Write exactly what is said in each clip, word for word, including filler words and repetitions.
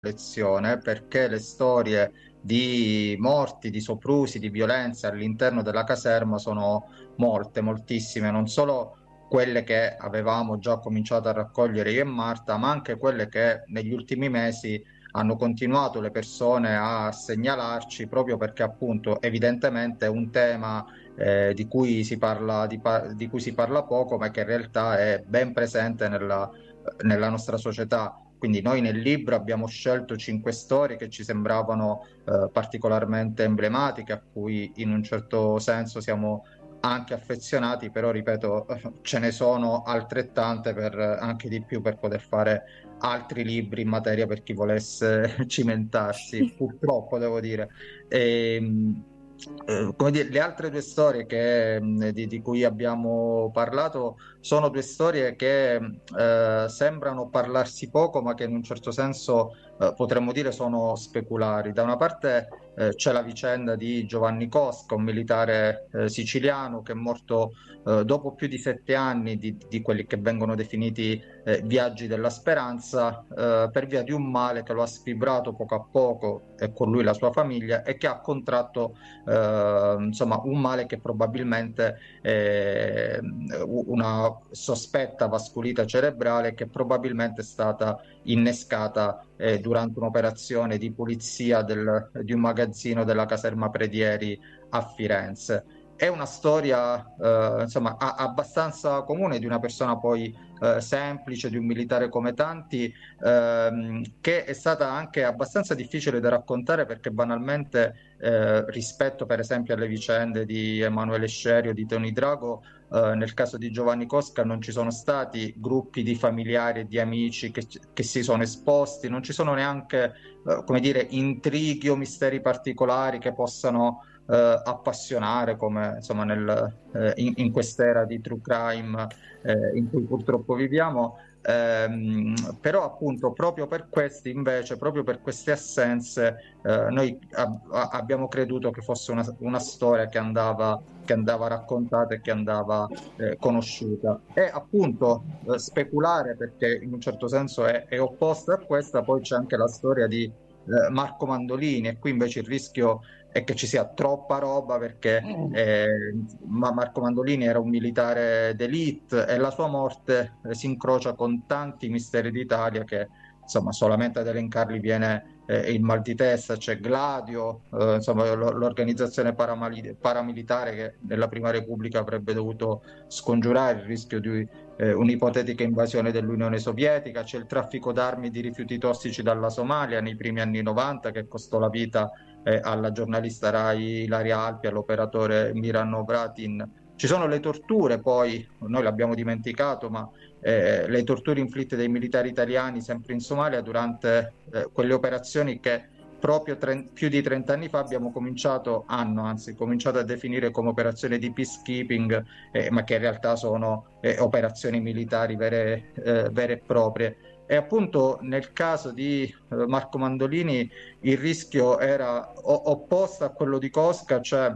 lezione, perché le storie di morti, di soprusi, di violenze all'interno della caserma sono molte, moltissime, non solo quelle che avevamo già cominciato a raccogliere io e Marta, ma anche quelle che negli ultimi mesi hanno continuato le persone a segnalarci, proprio perché appunto evidentemente è un tema eh, di cui si parla, di, pa- di cui si parla poco, ma che in realtà è ben presente nella nella nostra società. Quindi noi nel libro abbiamo scelto cinque storie che ci sembravano eh, particolarmente emblematiche, a cui in un certo senso siamo anche affezionati, però ripeto, ce ne sono altrettante per anche di più per poter fare altri libri in materia per chi volesse cimentarsi, purtroppo devo dire. E, eh, come dire, le altre due storie che, mh, di, di cui abbiamo parlato sono due storie che eh, sembrano parlarsi poco, ma che in un certo senso eh, potremmo dire sono speculari. Da una parte eh, c'è la vicenda di Giovanni Cosca, un militare eh, siciliano che è morto eh, dopo più di sette anni di, di quelli che vengono definiti eh, viaggi della speranza, eh, per via di un male che lo ha sfibrato poco a poco e con lui la sua famiglia e che ha contratto eh, insomma un male che probabilmente eh, una sospetta vasculita cerebrale che probabilmente è stata innescata eh, durante un'operazione di pulizia del- di un magazzino della caserma Predieri a Firenze. È una storia, eh, insomma, a- abbastanza comune di una persona poi eh, semplice, di un militare come tanti, ehm, che è stata anche abbastanza difficile da raccontare perché banalmente eh, rispetto per esempio alle vicende di Emanuele Scerio, di Tony Drago, eh, nel caso di Giovanni Cosca non ci sono stati gruppi di familiari e di amici che, che si sono esposti, non ci sono neanche, eh, come dire, intrighi o misteri particolari che possano eh, appassionare come insomma nel, eh, in, in quest'era di true crime eh, in cui purtroppo viviamo. Ehm, però appunto proprio per questi invece, proprio per queste assenze, eh, noi ab- a- abbiamo creduto che fosse una, una storia che andava, che andava raccontata e che andava eh, conosciuta. E appunto eh, speculare, perché in un certo senso è, è opposta a questa, poi c'è anche la storia di eh, Marco Mandolini, e qui invece il rischio è che ci sia troppa roba perché eh, ma Marco Mandolini era un militare d'élite e la sua morte eh, si incrocia con tanti misteri d'Italia che insomma solamente ad elencarli viene eh, il mal di testa. C'è Gladio, eh, insomma l- l'organizzazione paramali- paramilitare che nella Prima Repubblica avrebbe dovuto scongiurare il rischio di eh, un'ipotetica invasione dell'Unione Sovietica. C'è il traffico d'armi e di rifiuti tossici dalla Somalia nei primi anni novanta che costò la vita eh, alla giornalista Rai Ilaria Alpi, all'operatore Miran Vratin. Ci sono le torture, poi noi l'abbiamo dimenticato, ma eh, le torture inflitte dai militari italiani sempre in Somalia durante eh, quelle operazioni che proprio tre- più di trenta anni fa abbiamo cominciato, hanno anzi cominciato a definire come operazioni di peacekeeping, eh, ma che in realtà sono eh, operazioni militari vere, eh, vere e proprie. E appunto nel caso di eh, Marco Mandolini il rischio era o- opposto a quello di Cosca, cioè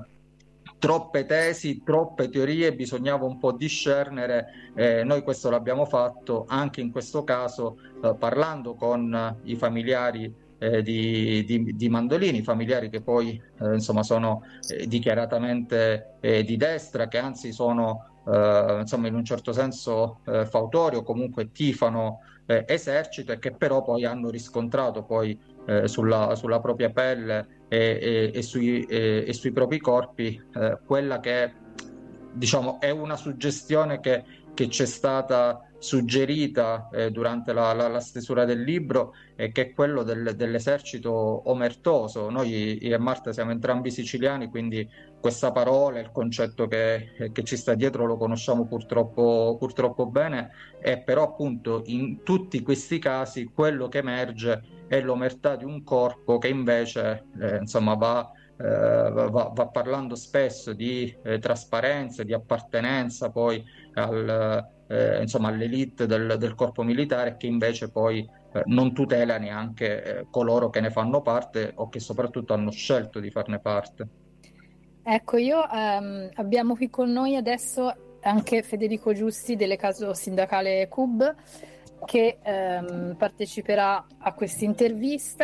troppe tesi, troppe teorie, bisognava un po' discernere. Eh, noi questo l'abbiamo fatto anche in questo caso, eh, parlando con eh, i familiari eh, di, di- di Mandolini, familiari che poi eh, insomma sono eh, dichiaratamente eh, di destra, che anzi sono eh, insomma in un certo senso eh, fautori o comunque tifano eh, esercito e che però poi hanno riscontrato poi eh, sulla, sulla propria pelle e, e- e sui, e- e sui propri corpi eh, quella che diciamo è una suggestione che, che ci è stata suggerita eh, durante la, la- la stesura del libro e che è quello del- dell'esercito omertoso. Noi io e Marta siamo entrambi siciliani, quindi questa parola, il concetto che, che ci sta dietro lo conosciamo purtroppo, purtroppo bene, e però appunto in tutti questi casi quello che emerge è l'omertà di un corpo che invece eh, insomma va, eh, va, va parlando spesso di eh, trasparenza, di appartenenza poi al, eh, insomma, all'elite del, del corpo militare che invece poi eh, non tutela neanche eh, coloro che ne fanno parte o che soprattutto hanno scelto di farne parte. Ecco, io ehm, abbiamo qui con noi adesso anche Federico Giusti delle caso sindacale C U B. che ehm, parteciperà a questa intervista.